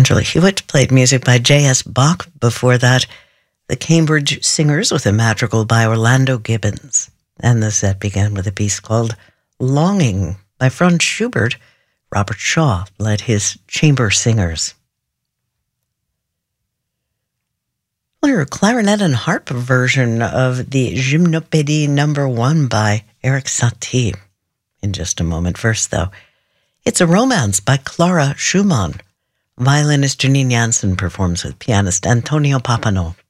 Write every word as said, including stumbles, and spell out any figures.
Angela Hewitt played music by J S Bach. Before that, the Cambridge Singers with a madrigal by Orlando Gibbons. And the set began with a piece called Longing by Franz Schubert. Robert Shaw led his chamber singers. Well, a clarinet and harp version of the Gymnopédie number one by Erik Satie. In just a moment. First, though, it's a romance by Clara Schumann. Violinist Janine Jansen performs with pianist Antonio Pappano.